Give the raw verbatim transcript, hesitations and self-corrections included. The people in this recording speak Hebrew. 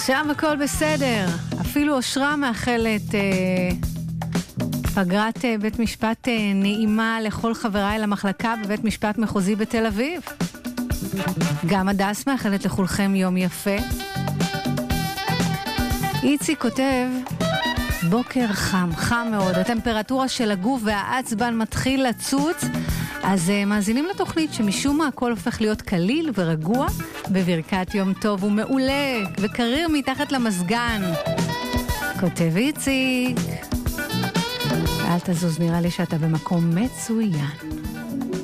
עכשיו הכל בסדר, אפילו אושרה מאחלת אה, פגרת אה, בית משפט אה, נעימה לכל חבריי למחלקה בבית משפט מחוזי בתל אביב. גם הדס מאחלת לכולכם יום יפה. איצי כותב, בוקר חם, חם מאוד, הטמפרטורה של הגוף והעצבן מתחיל לצוץ, אז uh, מאזינים לתוכנית שמשום מה הכל הופך להיות קליל ורגוע בברכת יום טוב ומעולה וקריר מתחת למסגן. כותב איציק, אל תזוז, נראה לי שאתה במקום מצוין.